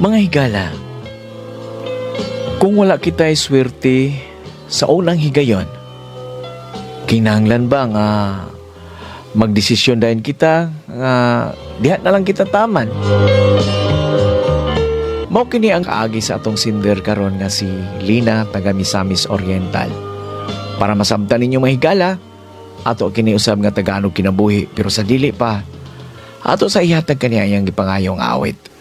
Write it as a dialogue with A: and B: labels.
A: Mga higala, kung wala kita'y swerte sa unang higayon, kinahanglan ba nga magdesisyon dahil kita nga diha na lang kita taman? Mao kini ang kaagi sa atong sinder karon nga si Lina taga Misamis Oriental. Para masabtan ninyo mga higala, ato kini usab nga taga-ano kinabuhi pero sa dili pa ato sa ihatag kaniya iyang gipangayong awit.